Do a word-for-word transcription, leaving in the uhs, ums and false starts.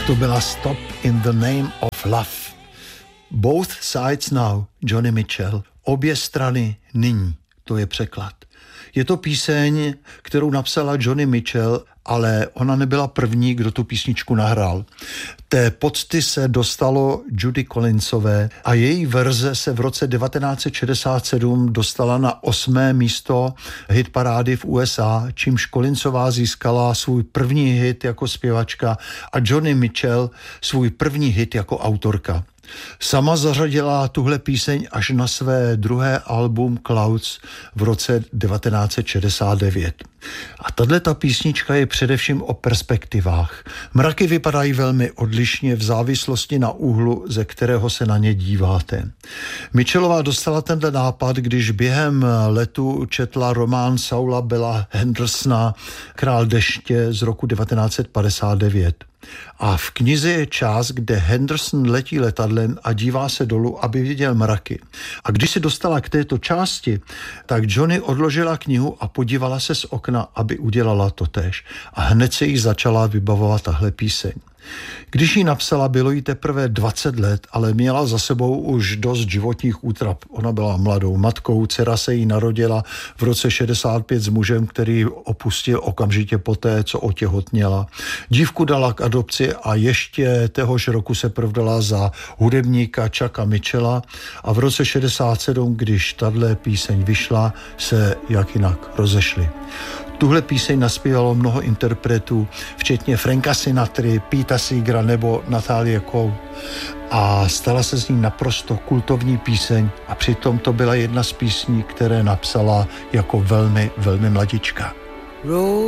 To byla Stop in the Name of Love. Both sides now, Joni Mitchell. Obě strany nyní, to je překlad. Je to píseň, kterou napsala Joni Mitchell, ale ona nebyla první, kdo tu písničku nahrál. Té pocty se dostalo Judy Collinsové a její verze se v roce devatenáct set šedesát sedm dostala na osmé místo hitparády v U S A, čímž Collinsová získala svůj první hit jako zpěvačka a Joni Mitchell svůj první hit jako autorka. Sama zařadila tuhle píseň až na své druhé album Clouds v roce devatenáct set šedesát devět. A tato písnička je především o perspektivách. Mraky vypadají velmi odlišně v závislosti na úhlu, ze kterého se na ně díváte. Mitchellová dostala tenhle nápad, když během letu četla román Saula Bella Hendersona Král deště z roku devatenáct set padesát devět. A v knize je část, kde Henderson letí letadlem a dívá se dolů, aby viděl mraky. A když se dostala k této části, tak Joni odložila knihu a podívala se z okna, aby udělala totéž. A hned se jí začala vybavovat tahle píseň. Když ji napsala, bylo jí teprve dvacet let, ale měla za sebou už dost životních útrap. Ona byla mladou matkou, dcera se jí narodila v roce šedesát pět s mužem, který opustil okamžitě poté, co otěhotněla. Dívku dala k adopci a ještě téhož roku se provdala za hudebníka Chucka Mitchella a v roce šedesát sedm, když tahle píseň vyšla, se jak jinak rozešli. Tuhle píseň naspívalo mnoho interpretů, včetně Franka Sinatry, Peta Seegera nebo Natalie Cole. A stala se z ní naprosto kultovní píseň a přitom to byla jedna z písní, které napsala jako velmi, velmi mladička.